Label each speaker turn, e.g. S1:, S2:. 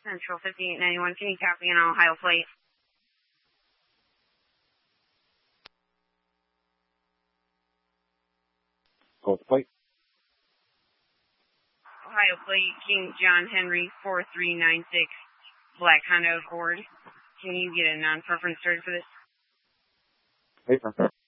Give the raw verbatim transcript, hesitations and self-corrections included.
S1: Central fifty-eight ninety-one, can you copy an Ohio plate?
S2: Go with the plate.
S1: Ohio plate, King John Henry, four three nine six, Black Honda Accord. Can you get a non-preference started for this?
S2: Paper.